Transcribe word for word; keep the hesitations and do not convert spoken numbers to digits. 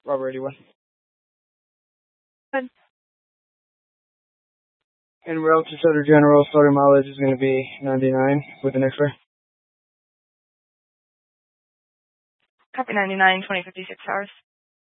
Robert eighty-one. Good. And route to Sutter General, starting mileage is going to be ninety-nine with an X-ray. Copy ninety-nine, twenty fifty-six hours.